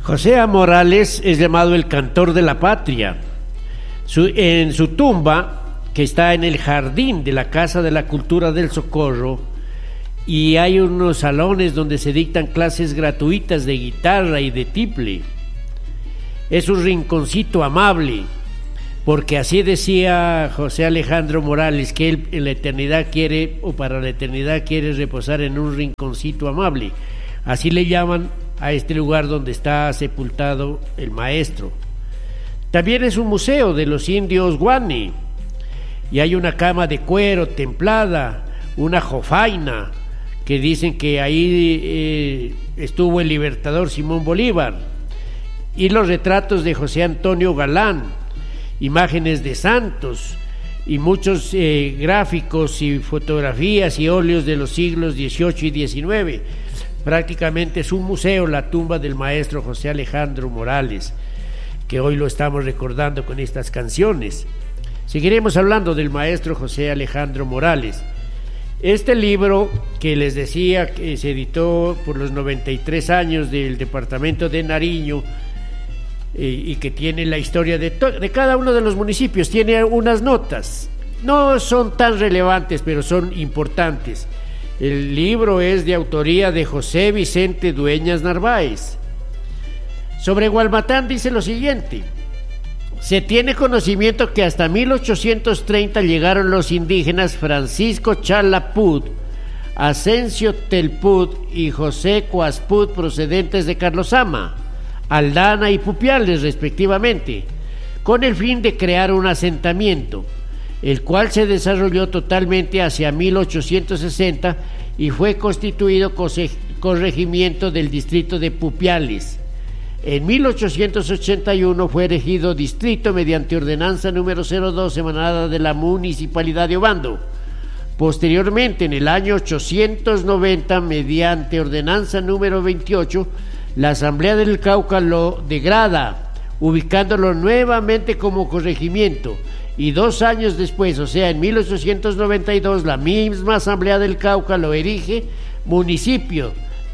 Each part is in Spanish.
José A. Morales es llamado el cantor de la patria. En su tumba, que está en el jardín de la Casa de la Cultura del Socorro, y hay unos salones donde se dictan clases gratuitas de guitarra y de tiple. Es un rinconcito amable, porque así decía José Alejandro Morales, que él en la eternidad quiere, o para la eternidad quiere reposar en un rinconcito amable. Así le llaman a este lugar donde está sepultado el maestro. También es un museo de los indios Guani, y hay una cama de cuero templada, una jofaina, que dicen que ahí estuvo el libertador Simón Bolívar, y los retratos de José Antonio Galán, imágenes de santos y muchos gráficos y fotografías y óleos de los siglos XVIII y XIX. Prácticamente es un museo la tumba del maestro José Alejandro Morales, que hoy lo estamos recordando con estas canciones. Seguiremos hablando del maestro José Alejandro Morales. Este libro que les decía que se editó por los 93 años del departamento de Nariño, y que tiene la historia de cada uno de los municipios, tiene unas notas, no son tan relevantes pero son importantes. El libro es de autoría de José Vicente Dueñas Narváez. Sobre Gualmatán dice lo siguiente: se tiene conocimiento que hasta 1830 llegaron los indígenas Francisco Chalapud, Asensio Telpud y José Coaspud, procedentes de Carlosama, Aldana y Pupiales respectivamente, con el fin de crear un asentamiento, el cual se desarrolló totalmente hacia 1860 y fue constituido corregimiento del distrito de Pupiales. En 1881 fue erigido distrito mediante ordenanza número 02 emanada de la Municipalidad de Obando. Posteriormente, en el año 890, mediante ordenanza número 28, la Asamblea del Cauca lo degrada, ubicándolo nuevamente como corregimiento, y 2 años después, o sea, en 1892, la misma Asamblea del Cauca lo erige municipio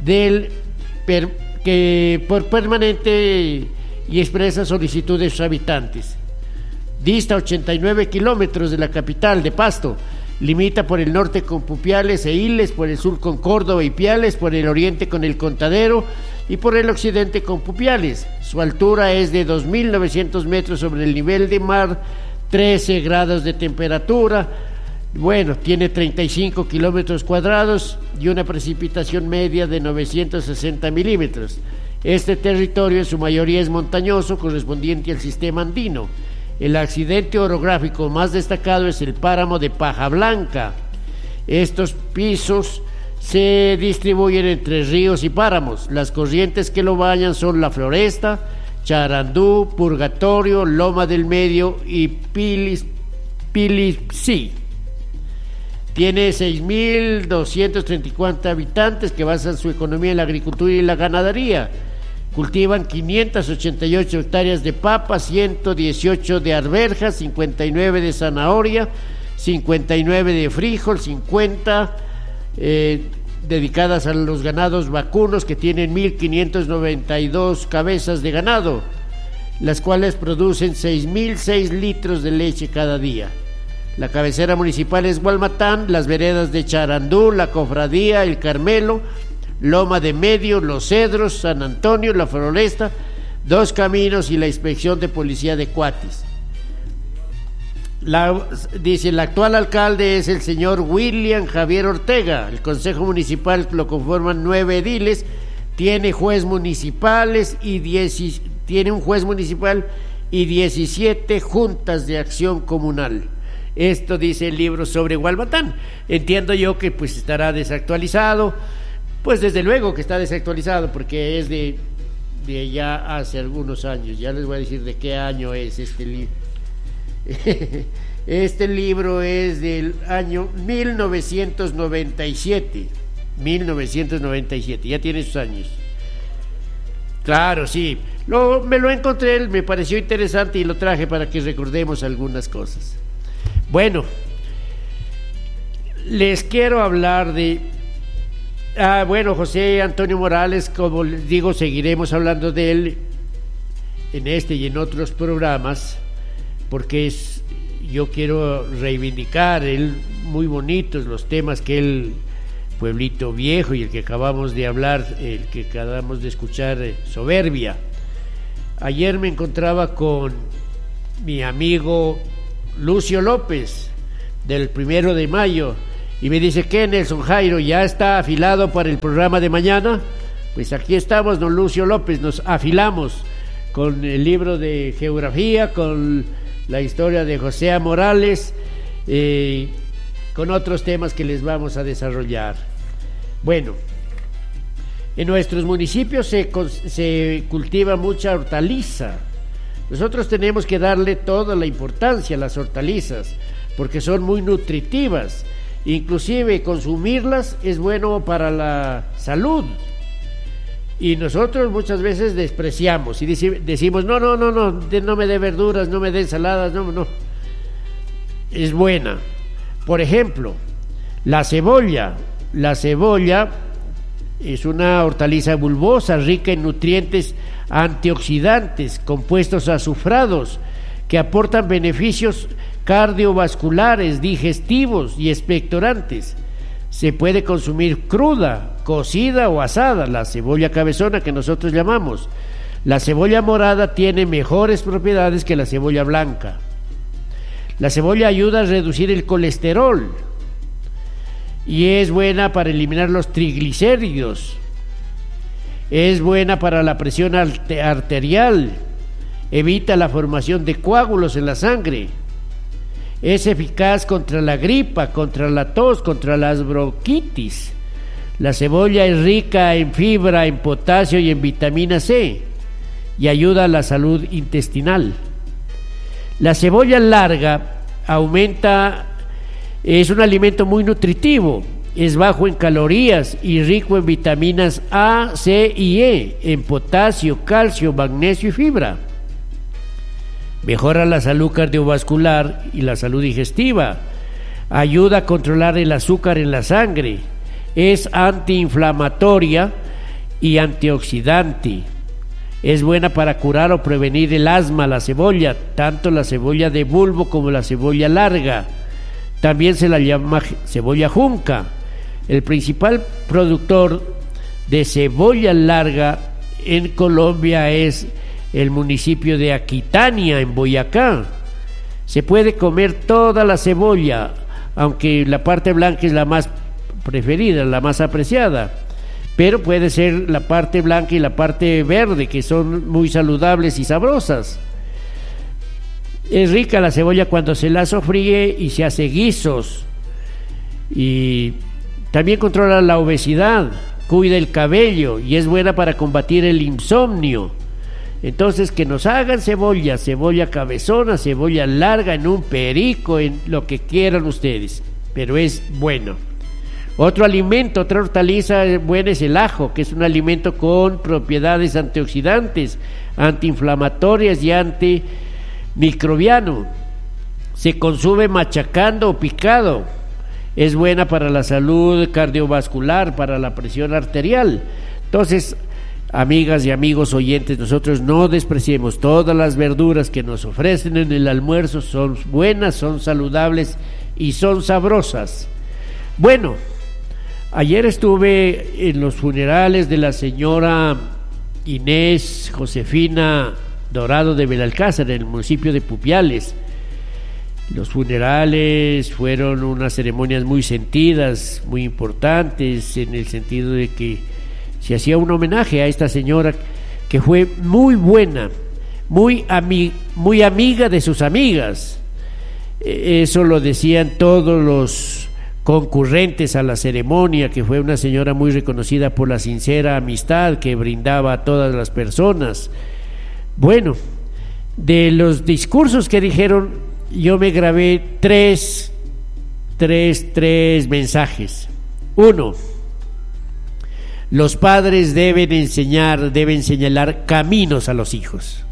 que por permanente y expresa solicitud de sus habitantes. Dista 89 kilómetros de la capital de Pasto. Limita por el norte con Pupiales e Iles, por el sur con Córdoba y Piales, por el oriente con el Contadero y por el occidente con Pupiales. Su altura es de 2.900 metros sobre el nivel de mar, 13 grados de temperatura. Bueno, tiene 35 kilómetros cuadrados y una precipitación media de 960 milímetros. Este territorio en su mayoría es montañoso, correspondiente al sistema andino. El accidente orográfico más destacado es el páramo de Paja Blanca. Estos pisos se distribuyen entre ríos y páramos. Las corrientes que lo bañan son la Floresta, Charandú, Purgatorio, Loma del Medio y Pilipsí. Tiene 6.234 habitantes que basan su economía en la agricultura y la ganadería. Cultivan 588 hectáreas de papa, 118 de arveja, 59 de zanahoria, 59 de frijol, 50 dedicadas a los ganados vacunos, que tienen 1.592 cabezas de ganado, las cuales producen 6.006 litros de leche cada día. La cabecera municipal es Gualmatán, las veredas de Charandú, La Cofradía, El Carmelo, Loma de Medio, Los Cedros, San Antonio, La Floresta, Dos Caminos y la inspección de policía de Cuatis. Dice, el actual alcalde es el señor William Javier Ortega. El consejo municipal lo conforman 9 ediles, tiene un juez municipal y 17 juntas de acción comunal. Esto dice el libro sobre Gualmatán. Entiendo yo que pues estará desactualizado. Pues desde luego que está desactualizado, porque es de ya hace algunos años. Ya les voy a decir de qué año es este libro. Este libro es del año 1997. 1997, ya tiene sus años. Claro, sí. Me lo encontré, me pareció interesante y lo traje para que recordemos algunas cosas. Bueno, les quiero hablar de Bueno, José Antonio Morales, como les digo, seguiremos hablando de él en este y en otros programas, porque yo quiero reivindicar muy bonitos los temas que él, Pueblito Viejo, y el que acabamos de hablar, el que acabamos de escuchar, Soberbia. Ayer me encontraba con mi amigo Lucio López del 1 de mayo y me dice: ¿qué, Nelson Jairo? ¿Ya está afilado para el programa de mañana? Pues aquí estamos, don Lucio López, nos afilamos con el libro de geografía, con la historia de José A. Morales, con otros temas que les vamos a desarrollar. Bueno, en nuestros municipios se cultiva mucha hortaliza. Nosotros tenemos que darle toda la importancia a las hortalizas, porque son muy nutritivas. Inclusive consumirlas es bueno para la salud. Y nosotros muchas veces despreciamos y decimos: no me dé verduras, no me dé ensaladas, no. Es buena. Por ejemplo, la cebolla. La cebolla es una hortaliza bulbosa, rica en nutrientes antioxidantes, compuestos azufrados, que aportan beneficios cardiovasculares, digestivos y expectorantes. Se puede consumir cruda, cocida o asada, la cebolla cabezona que nosotros llamamos. La cebolla morada tiene mejores propiedades que la cebolla blanca. La cebolla ayuda a reducir el colesterol y es buena para eliminar los triglicéridos. Es buena para la presión arterial, evita la formación de coágulos en la sangre. Es eficaz contra la gripa, contra la tos, contra las bronquitis. La cebolla es rica en fibra, en potasio y en vitamina C y ayuda a la salud intestinal. La cebolla larga es un alimento muy nutritivo, es bajo en calorías y rico en vitaminas A, C y E, en potasio, calcio, magnesio y fibra. Mejora la salud cardiovascular y la salud digestiva. Ayuda a controlar el azúcar en la sangre. Es antiinflamatoria y antioxidante. Es buena para curar o prevenir el asma, la cebolla, tanto la cebolla de bulbo como la cebolla larga. También se la llama cebolla junca. El principal productor de cebolla larga en Colombia es el municipio de Aquitania, en Boyacá. Se puede comer toda la cebolla, aunque la parte blanca es la más preferida, la más apreciada, pero puede ser la parte blanca y la parte verde, que son muy saludables y sabrosas. Es rica la cebolla cuando se la sofríe y se hace guisos, y también controla la obesidad, cuida el cabello y es buena para combatir el insomnio. Entonces, que nos hagan cebolla cabezona, cebolla larga, en un perico, en lo que quieran ustedes, pero es bueno. Otro alimento, otra hortaliza buena es el ajo, que es un alimento con propiedades antioxidantes, antiinflamatorias y antimicrobiano. Se consume machacando o picado. Es buena para la salud cardiovascular, para la presión arterial. Entonces, amigas y amigos oyentes, nosotros no despreciemos todas las verduras que nos ofrecen en el almuerzo. Son buenas, son saludables y son sabrosas. Bueno, ayer estuve en los funerales de la señora Inés Josefina Dorado de Belalcázar, en el municipio de Pupiales. Los funerales fueron unas ceremonias muy sentidas, muy importantes, en el sentido de que se hacía un homenaje a esta señora que fue muy buena, muy amiga de sus amigas. Eso lo decían todos los concurrentes a la ceremonia, que fue una señora muy reconocida por la sincera amistad que brindaba a todas las personas. Bueno, de los discursos que dijeron, yo me grabé tres mensajes. Uno: los padres deben señalar caminos a los hijos.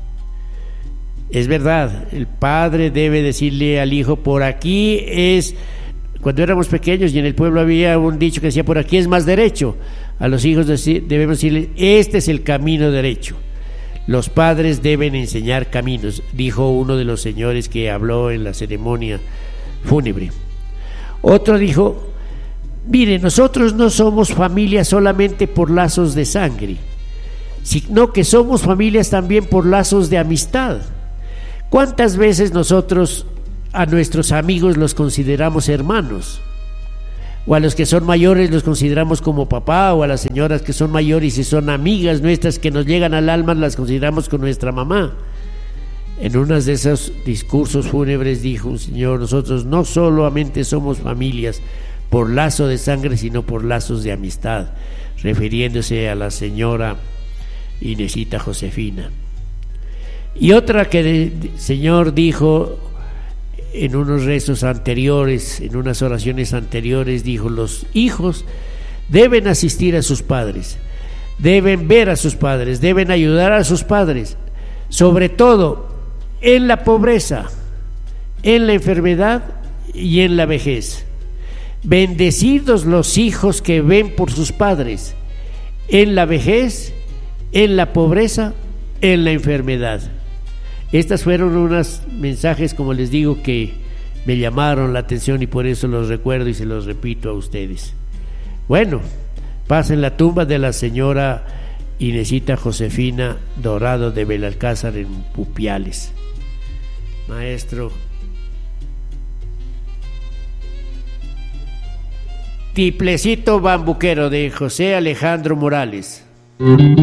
Es verdad, el padre debe decirle al hijo: por aquí es cuando éramos pequeños y en el pueblo había un dicho que decía: por aquí es más derecho. A los hijos debemos decirles: este es el camino derecho. Los padres deben enseñar caminos, dijo uno de los señores que habló en la ceremonia fúnebre. Otro dijo: mire, nosotros no somos familia solamente por lazos de sangre, sino que somos familias también por lazos de amistad. ¿Cuántas veces nosotros a nuestros amigos los consideramos hermanos? O a los que son mayores los consideramos como papá, o a las señoras que son mayores y son amigas nuestras que nos llegan al alma las consideramos con nuestra mamá. En uno de esos discursos fúnebres dijo un señor: nosotros no solamente somos familias por lazo de sangre, sino por lazos de amistad, refiriéndose a la señora Inesita Josefina. Y otra que el Señor dijo en unos rezos anteriores, en unas oraciones anteriores, dijo: los hijos deben asistir a sus padres, deben ver a sus padres, deben ayudar a sus padres, sobre todo en la pobreza, en la enfermedad y en la vejez. Bendecidos los hijos que ven por sus padres en la vejez, en la pobreza, en la enfermedad. Estas fueron unos mensajes, como les digo, que me llamaron la atención y por eso los recuerdo y se los repito a ustedes. Bueno, pasen la tumba de la señora Inesita Josefina Dorado de Belalcázar en Pupiales. Maestro, Tiplecito Bambuquero, de José Alejandro Morales.